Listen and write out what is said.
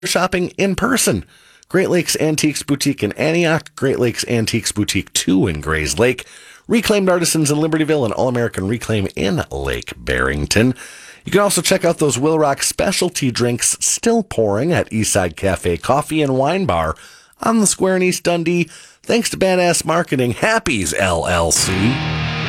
shopping in person. Great Lakes Antiques Boutique in Antioch, Great Lakes Antiques Boutique 2 in Grays Lake, Reclaimed Artisans in Libertyville, and All American Reclaim in Lake Barrington. You can also check out those Will Rock specialty drinks still pouring at Eastside Cafe Coffee and Wine Bar on the square in East Dundee. Thanks to Badass Marketing, Happy's LLC.